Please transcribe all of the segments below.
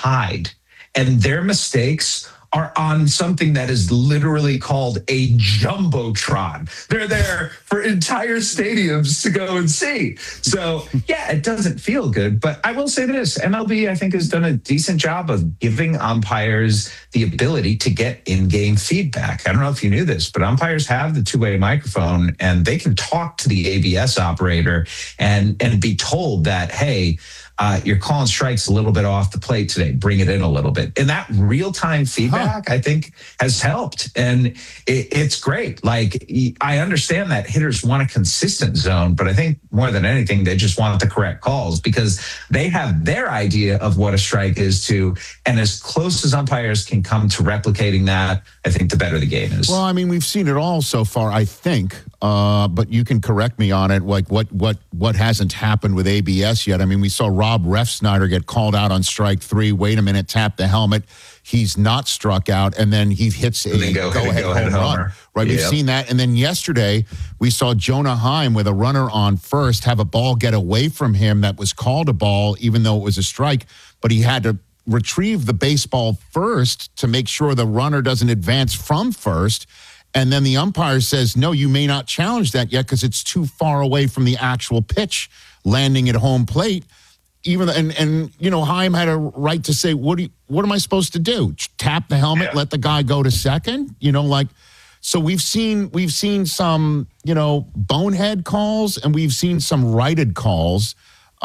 hide. And their mistakes are on something that is literally called a jumbotron. They're there for entire stadiums to go and see. So, yeah, it doesn't feel good. But I will say this, MLB, I think, has done a decent job of giving umpires the ability to get in-game feedback. I don't know if you knew this, but umpires have the two-way microphone, and they can talk to the ABS operator and be told that, hey, you're calling strikes a little bit off the plate today. Bring it in a little bit. And that real-time feedback, I think, has helped. And it's great. Like, I understand that hitters want a consistent zone, but I think more than anything, they just want the correct calls because they have their idea of what a strike is too. And as close as umpires can come to replicating that, I think the better the game is. Well, I mean, we've seen it all so far, I think. But you can correct me on it. Like what hasn't happened with ABS yet? I mean, we saw Rob Refsnyder get called out on strike 3. Wait a minute, tap the helmet. He's not struck out, and then he hits a go-ahead home run. Right, we've seen that. And then yesterday, we saw Jonah Heim with a runner on first have a ball get away from him that was called a ball, even though it was a strike. But he had to retrieve the baseball first to make sure the runner doesn't advance from first. And then the umpire says, no, you may not challenge that yet because it's too far away from the actual pitch landing at home plate. Even and you know, Heim had a right to say, what am I supposed to do? Tap the helmet, let the guy go to second? You know, like, so we've seen some, you know, bonehead calls, and we've seen some righted calls.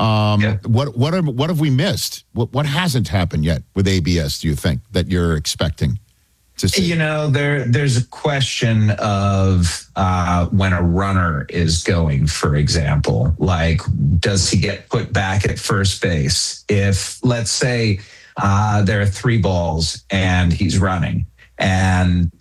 What have we missed? What hasn't happened yet with ABS, do you think, that you're expecting to see? You know, there's a question of when a runner is going, for example, like, does he get put back at first base? If, let's say, there are 3 balls and he's running, and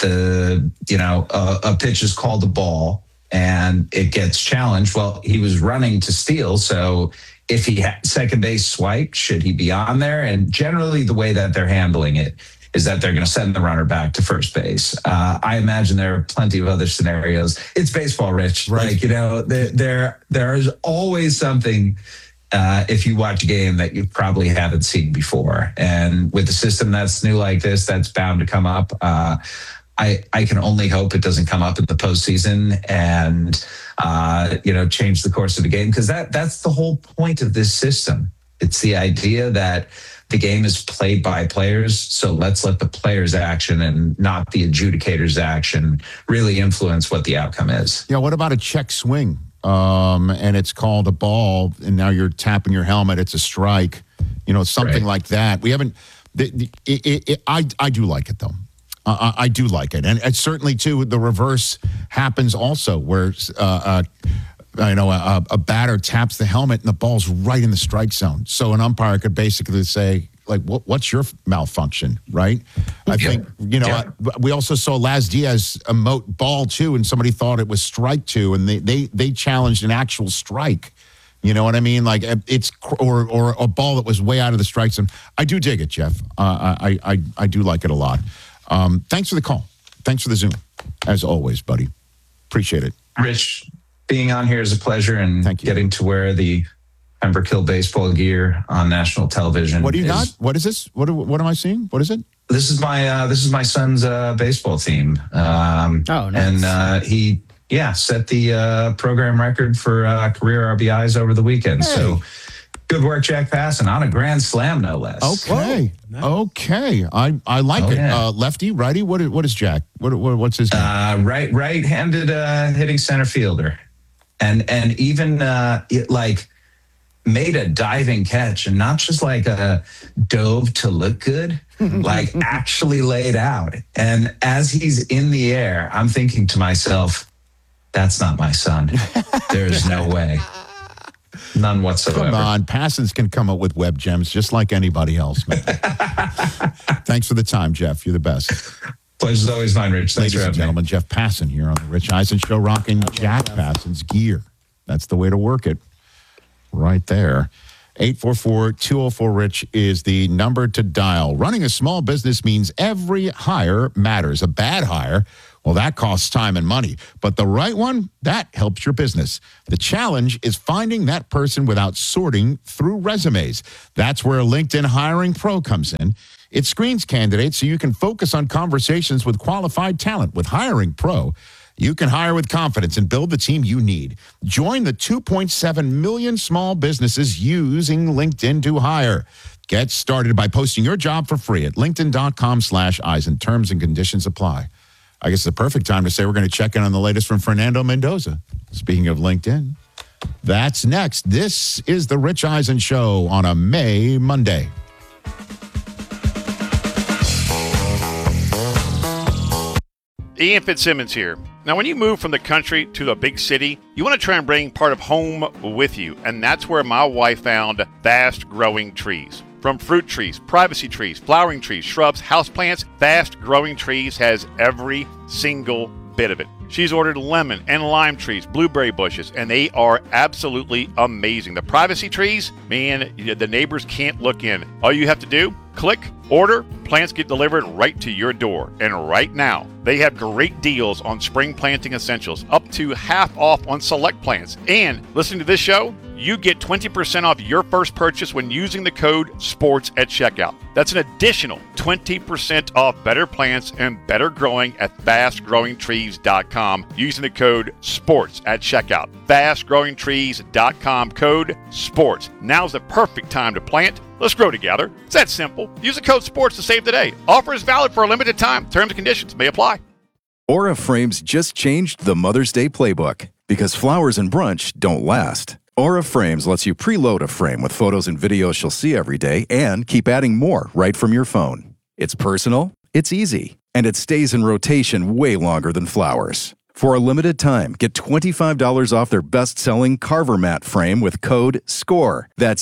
a pitch is called a ball and it gets challenged. Well, he was running to steal, so if he had second base swipe, should he be on there? And generally, the way that they're handling it is that they're going to send the runner back to first base. I imagine there are plenty of other scenarios. It's baseball, Rich. Right. Like, you know, there is always something, if you watch a game, that you probably haven't seen before. And with a system that's new like this, that's bound to come up. I can only hope it doesn't come up in the postseason and, change the course of the game, because that's the whole point of this system. It's the idea that the game is played by players, so let's let the players' action and not the adjudicators' action really influence what the outcome is. Yeah, what about a check swing? And it's called a ball, and now you're tapping your helmet, it's a strike. You know, something like that. We haven't. I do like it, though. I do like it, and certainly too, the reverse happens also, where a batter taps the helmet and the ball's right in the strike zone. So an umpire could basically say, like, what's your malfunction, right? I think, we also saw Laz Diaz emote ball too, and somebody thought it was strike 2, and they challenged an actual strike. You know what I mean? Like, it's or a ball that was way out of the strike zone. I do dig it, Jeff. I do like it a lot. Thanks for the call. Thanks for the Zoom, as always, buddy. Appreciate it. Rich, being on here is a pleasure, and Thank you. Getting to wear the Pembroke Hill baseball gear on national television. What do you got? What is this? What am I seeing? What is it? This is my son's baseball team. Nice. And he set the program record for career RBIs over the weekend. Hey. So good work, Jack Passan, on a grand slam, no less. Okay. Nice. Okay. I like it. Yeah. Lefty, righty? What is Jack? What's his name? Right-handed hitting center fielder. And even made a diving catch, and not just like a dove to look good, like actually laid out. And as he's in the air, I'm thinking to myself, that's not my son. There's no way. None whatsoever. Come on, Passons can come up with web gems just like anybody else, man. Thanks for the time, Jeff. You're the best. Pleasure's always mine, Rich. Thanks Ladies for and having gentlemen, Jeff Passan here on the Rich Eisen Show, rocking Jack Passon's gear. That's the way to work it. Right there. 844-204-RICH is the number to dial. Running a small business means every hire matters. A bad hire, well, that costs time and money. But the right one, that helps your business. The challenge is finding that person without sorting through resumes. That's where LinkedIn Hiring Pro comes in. It screens candidates so you can focus on conversations with qualified talent. With Hiring Pro, you can hire with confidence and build the team you need. Join the 2.7 million small businesses using LinkedIn to hire. Get started by posting your job for free at linkedin.com/Eisen. Terms and conditions apply. I guess the perfect time to say we're going to check in on the latest from Fernando Mendoza. Speaking of LinkedIn, that's next. This is the Rich Eisen Show on a May Monday. Ian Fitzsimmons here. Now, when you move from the country to the big city, you want to try and bring part of home with you, and that's where my wife found Fast Growing Trees. From fruit trees, privacy trees, flowering trees, shrubs, houseplants, Fast Growing Trees has every single bit of it. She's ordered lemon and lime trees, blueberry bushes, and they are absolutely amazing. The privacy trees, man, the neighbors can't look in. All you have to do, click, order, plants get delivered right to your door. And right now, they have great deals on spring planting essentials, up to half off on select plants. And listening to this show, you get 20% off your first purchase when using the code SPORTS at checkout. That's an additional 20% off better plants and better growing at fastgrowingtrees.com using the code SPORTS at checkout. Fastgrowingtrees.com, code SPORTS. Now's the perfect time to plant. Let's grow together. It's that simple. Use the code SPORTS to save today. Offer is valid for a limited time. Terms and conditions may apply. Aura Frames just changed the Mother's Day playbook because flowers and brunch don't last. Aura Frames lets you preload a frame with photos and videos she'll see every day and keep adding more right from your phone. It's personal, it's easy, and it stays in rotation way longer than flowers. For a limited time, get $25 off their best-selling Carver Mat frame with code SCORE. That's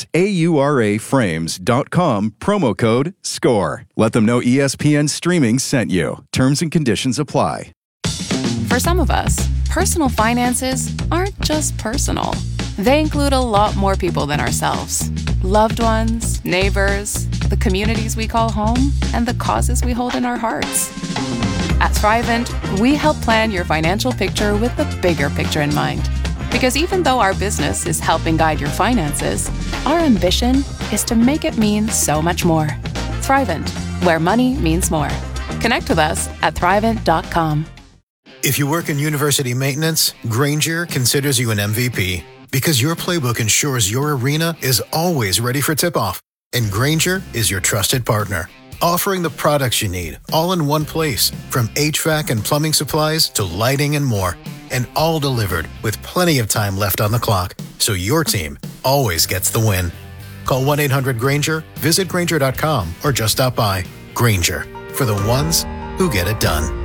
AURAFrames.com, promo code SCORE. Let them know ESPN Streaming sent you. Terms and conditions apply. For some of us, personal finances aren't just personal. They include a lot more people than ourselves. Loved ones, neighbors, the communities we call home, and the causes we hold in our hearts. At Thrivent, we help plan your financial picture with the bigger picture in mind. Because even though our business is helping guide your finances, our ambition is to make it mean so much more. Thrivent, where money means more. Connect with us at Thrivent.com. If you work in university maintenance, Grainger considers you an MVP because your playbook ensures your arena is always ready for tip-off. And Grainger is your trusted partner, offering the products you need all in one place, from HVAC and plumbing supplies to lighting and more, and all delivered with plenty of time left on the clock, so your team always gets the win. Call 1-800-GRAINGER, visit Grainger.com, or just stop by. Grainger, for the ones who get it done.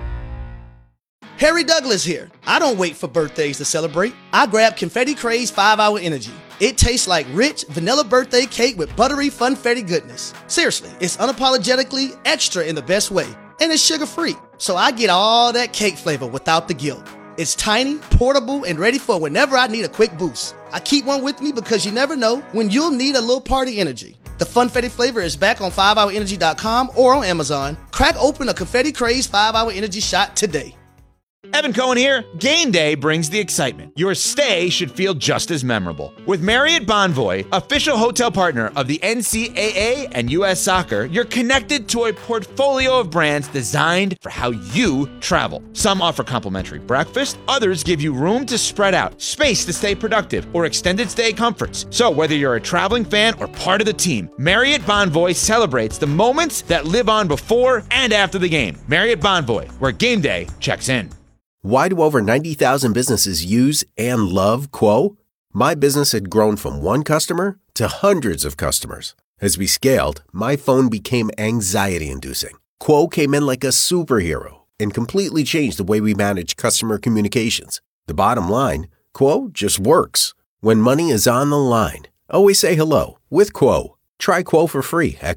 Harry Douglas here. I don't wait for birthdays to celebrate. I grab Confetti Craze 5-Hour Energy. It tastes like rich vanilla birthday cake with buttery funfetti goodness. Seriously, it's unapologetically extra in the best way. And it's sugar-free, so I get all that cake flavor without the guilt. It's tiny, portable, and ready for whenever I need a quick boost. I keep one with me because you never know when you'll need a little party energy. The funfetti flavor is back on 5hourenergy.com or on Amazon. Crack open a Confetti Craze 5-Hour Energy shot today. Evan Cohen here. Game day brings the excitement. Your stay should feel just as memorable. With Marriott Bonvoy, official hotel partner of the NCAA and U.S. Soccer, you're connected to a portfolio of brands designed for how you travel. Some offer complimentary breakfast, others give you room to spread out, space to stay productive, or extended stay comforts. So whether you're a traveling fan or part of the team, Marriott Bonvoy celebrates the moments that live on before and after the game. Marriott Bonvoy, where game day checks in. Why do over 90,000 businesses use and love Quo? My business had grown from one customer to hundreds of customers. As we scaled, my phone became anxiety-inducing. Quo came in like a superhero and completely changed the way we manage customer communications. The bottom line, Quo just works. When money is on the line, always say hello with Quo. Try Quo for free at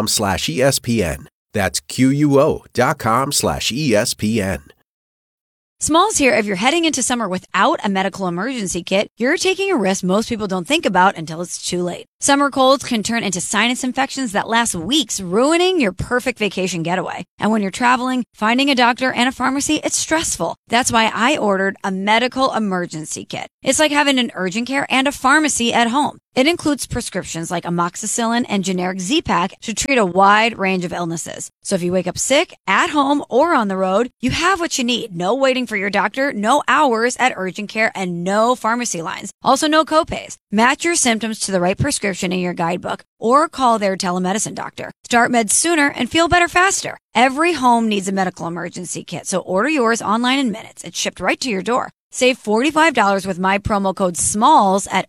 quo.com/ESPN. That's QUO.com/ESPN. Smalls here, if you're heading into summer without a medical emergency kit, you're taking a risk most people don't think about until it's too late. Summer colds can turn into sinus infections that last weeks, ruining your perfect vacation getaway. And when you're traveling, finding a doctor and a pharmacy, it's stressful. That's why I ordered a medical emergency kit. It's like having an urgent care and a pharmacy at home. It includes prescriptions like amoxicillin and generic Z-Pak to treat a wide range of illnesses. So if you wake up sick, at home, or on the road, you have what you need. No waiting for your doctor, no hours at urgent care, and no pharmacy lines. Also, no copays. Match your symptoms to the right prescription in your guidebook or call their telemedicine doctor. Start meds sooner and feel better faster. Every home needs a medical emergency kit, so order yours online in minutes. It's shipped right to your door. Save $45 with my promo code SMALLS at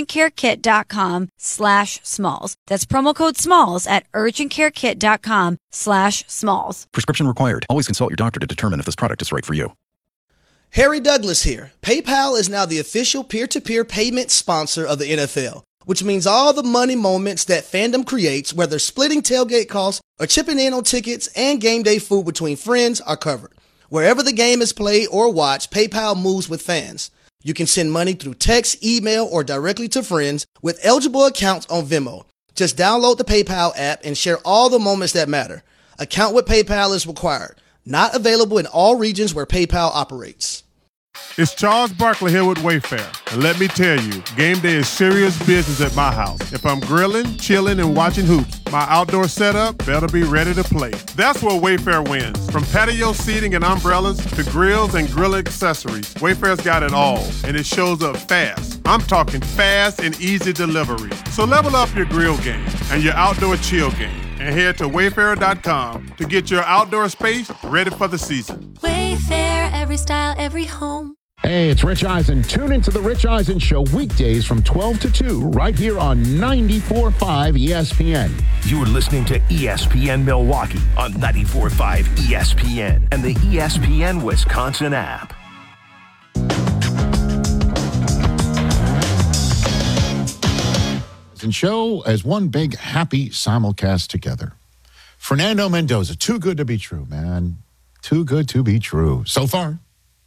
urgentcarekit.com/smalls. That's promo code SMALLS at urgentcarekit.com/smalls. Prescription required. Always consult your doctor to determine if this product is right for you. Harry Douglas here. PayPal is now the official peer-to-peer payment sponsor of the NFL, which means all the money moments that fandom creates, whether splitting tailgate costs or chipping in on tickets and game day food between friends, are covered. Wherever the game is played or watched, PayPal moves with fans. You can send money through text, email, or directly to friends with eligible accounts on Venmo. Just download the PayPal app and share all the moments that matter. Account with PayPal is required. Not available in all regions where PayPal operates. It's Charles Barkley here with Wayfair. And let me tell you, game day is serious business at my house. If I'm grilling, chilling, and watching hoops, my outdoor setup better be ready to play. That's where Wayfair wins. From patio seating and umbrellas to grills and grill accessories, Wayfair's got it all, and it shows up fast. I'm talking fast and easy delivery. So level up your grill game and your outdoor chill game, and head to Wayfair.com to get your outdoor space ready for the season. Wayfair, every style, every home. Hey, it's Rich Eisen. Tune into The Rich Eisen Show weekdays from 12 to 2 right here on 94.5 ESPN. You're listening to ESPN Milwaukee on 94.5 ESPN and the ESPN Wisconsin app. And show as one big happy simulcast together. Fernando Mendoza, too good to be true, man. Too good to be true. So far.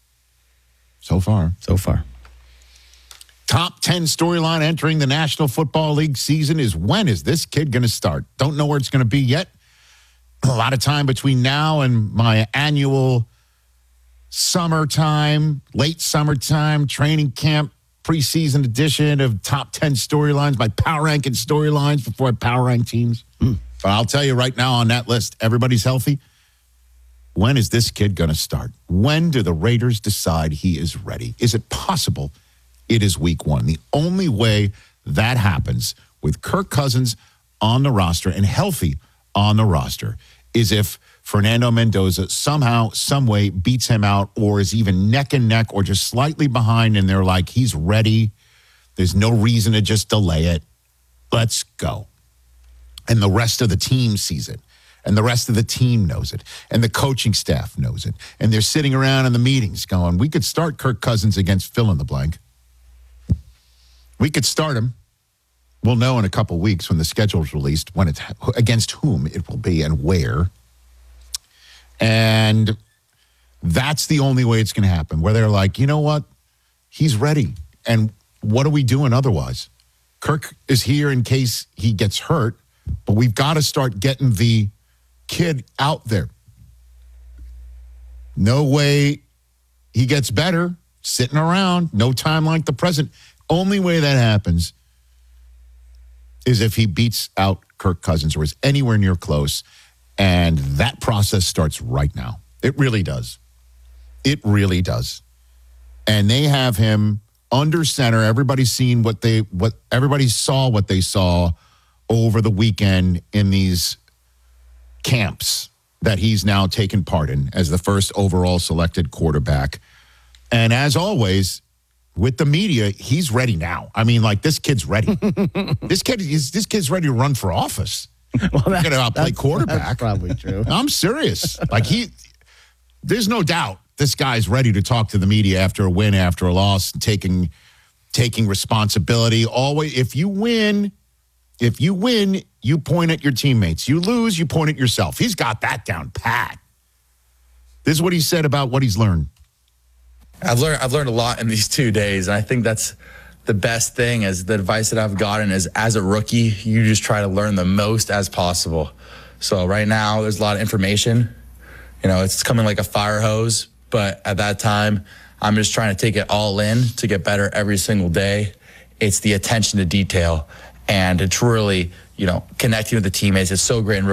Top 10 storyline entering the National Football League season is, when is this kid going to start? Don't know where it's going to be yet. A lot of time between now and my annual summertime, late summertime training camp preseason edition of top 10 storylines, my power ranking storylines before I power rank teams. But I'll tell you right now on that list, everybody's healthy. When is this kid going to start? When do the Raiders decide he is ready? Is it possible it is week one? The only way that happens with Kirk Cousins on the roster and healthy on the roster is if Fernando Mendoza somehow, some way beats him out or is even neck and neck or just slightly behind and they're like, he's ready. There's no reason to just delay it. Let's go. And the rest of the team sees it. And the rest of the team knows it. And the coaching staff knows it. And they're sitting around in the meetings going, we could start Kirk Cousins against fill in the blank. We could start him. We'll know in a couple weeks when the schedule is released, when it's against whom it will be and where. And that's the only way it's going to happen, where they're like, you know what? He's ready. And what are we doing otherwise? Kirk is here in case he gets hurt, but we've got to start getting the kid out there. No way he gets better sitting around. No time like the present. Only way that happens is if he beats out Kirk Cousins or is anywhere near close. And that process starts right now. It really does. It really does. And they have him under center. Everybody's seen what they saw over the weekend in these camps that he's now taken part in as the first overall selected quarterback. And as always, with the media, he's ready now. I mean, like, this kid's ready. This kid's ready to run for office. Well, going to outplay quarterback. That's probably true. I'm serious. Like, there's no doubt this guy's ready to talk to the media after a win, after a loss, and taking responsibility. Always, if you win, you point at your teammates. You lose, you point at yourself. He's got that down pat. This is what he said about what he's learned. I've learned a lot in these 2 days, and I think that's the best thing. Is the advice that I've gotten is, as a rookie, you just try to learn the most as possible. So right now, there's a lot of information. It's coming like a fire hose, but at that time, I'm just trying to take it all in to get better every single day. It's the attention to detail, and it's really, connecting with the teammates. It's so great.